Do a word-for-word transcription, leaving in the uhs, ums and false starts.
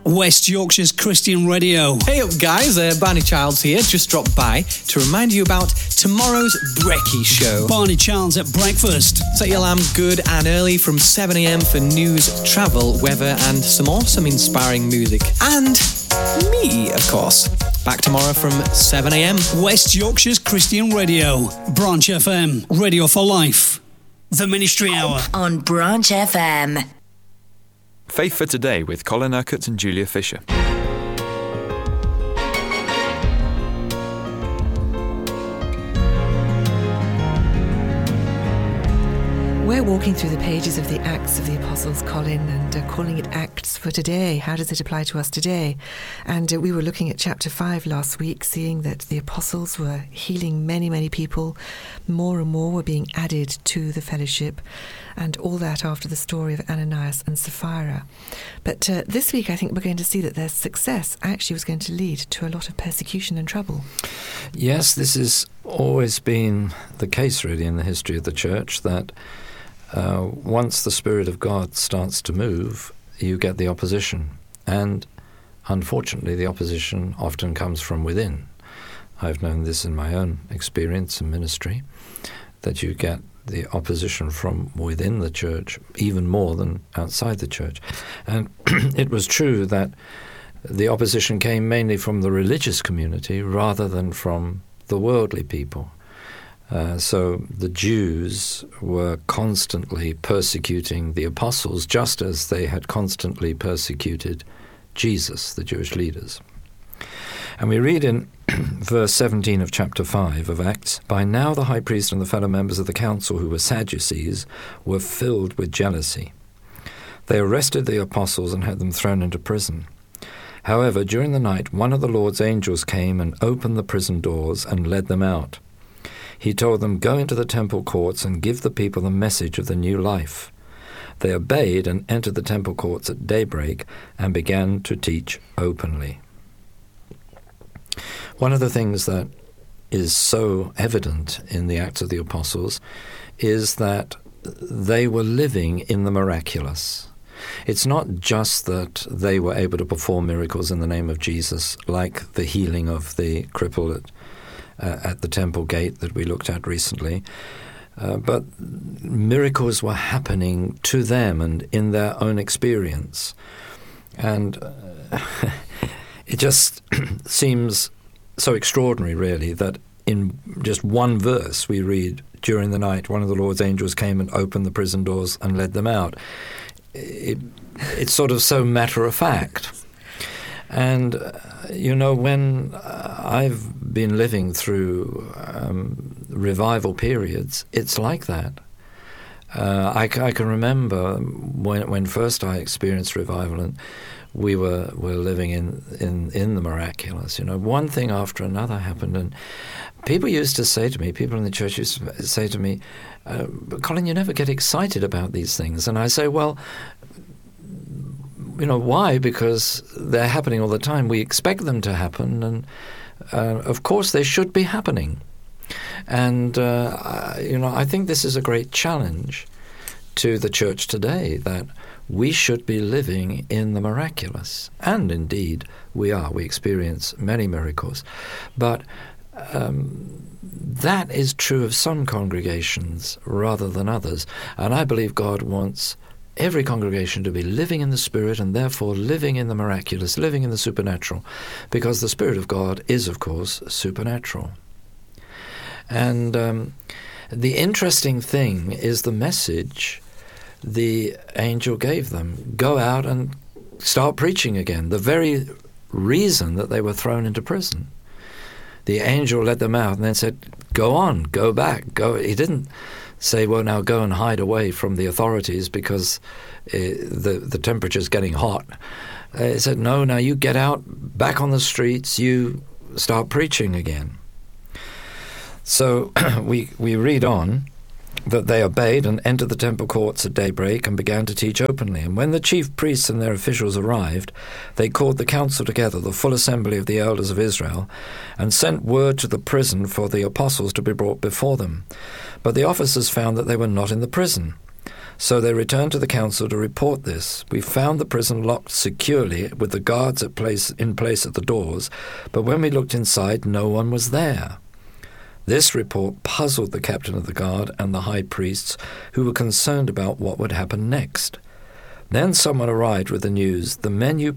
West Yorkshire's Christian Radio. Hey up guys, uh, Barney Childs here, just dropped by to remind you about tomorrow's Brekkie Show. Barney Childs at breakfast. Set your alarm good and early from seven a m for news, travel, weather and some awesome inspiring music. And me, of course. Back tomorrow from seven a m West Yorkshire's Christian Radio. Branch F M. Radio for Life. The Ministry Hour. On Branch F M. Faith for Today with Colin Urquhart and Julia Fisher. We're walking through the pages of the Acts of the Apostles, Colin, and uh, calling it Acts for Today. How does it apply to us today? And uh, we were looking at chapter five last week, seeing that the apostles were healing many, many people. More and more were being added to the fellowship, and all that after the story of Ananias and Sapphira. But uh, this week, I think we're going to see that their success actually was going to lead to a lot of persecution and trouble. Yes, this has always been the case, really, in the history of the church, that Uh, once the Spirit of God starts to move, you get the opposition. And unfortunately, the opposition often comes from within. I've known this in my own experience in ministry, that you get the opposition from within the church even more than outside the church. And it was true that the opposition came mainly from the religious community rather than from the worldly people. Uh, so the Jews were constantly persecuting the apostles, just as they had constantly persecuted Jesus, the Jewish leaders. And we read in verse seventeen of chapter five of Acts, "By now the high priest and the fellow members of the council, who were Sadducees, were filled with jealousy. They arrested the apostles and had them thrown into prison. However, during the night, one of the Lord's angels came and opened the prison doors and led them out. He told them, 'Go into the temple courts and give the people the message of the new life.' They obeyed and entered the temple courts at daybreak and began to teach openly." One of the things that is so evident in the Acts of the Apostles is that they were living in the miraculous. It's not just that they were able to perform miracles in the name of Jesus, like the healing of the cripple at Uh, at the temple gate that we looked at recently, uh, but miracles were happening to them and in their own experience. And uh, it just seems so extraordinary, really, that in just one verse we read, "During the night, one of the Lord's angels came and opened the prison doors and led them out." It, it's sort of so matter-of-fact. And, uh, you know, when uh, I've been living through um, revival periods, it's like that. Uh, I, I can remember when when first I experienced revival and we were, were living in, in, in the miraculous. You know, one thing after another happened, and people used to say to me, people in the church used to say to me, uh, "Colin, you never get excited about these things." And I say, well, you know, why? Because they're happening all the time. We expect them to happen, and uh, of course they should be happening. And, uh, you know, I think this is a great challenge to the church today, that we should be living in the miraculous. And indeed, we are. We experience many miracles. But um, that is true of some congregations rather than others. And I believe God wants every congregation to be living in the Spirit and therefore living in the miraculous, living in the supernatural, because the Spirit of God is, of course, supernatural. And um, the interesting thing is the message the angel gave them: go out and start preaching again. The very reason that they were thrown into prison. The angel led them out and then said, "Go on, go back, go." He didn't say, "Well, now go and hide away from the authorities because uh, the the temperature's getting hot." Uh, he said, "No, now you get out, back on the streets, you start preaching again." So we we read on that they obeyed and entered the temple courts at daybreak and began to teach openly. And when the chief priests and their officials arrived, they called the council together, the full assembly of the elders of Israel, and sent word to the prison for the apostles to be brought before them. But the officers found that they were not in the prison. So they returned to the council to report this. We found the prison locked securely with the guards at place, in place at the doors, but when we looked inside, no one was there. This report puzzled the captain of the guard and the high priests, who were concerned about what would happen next. Then someone arrived with the news, the men you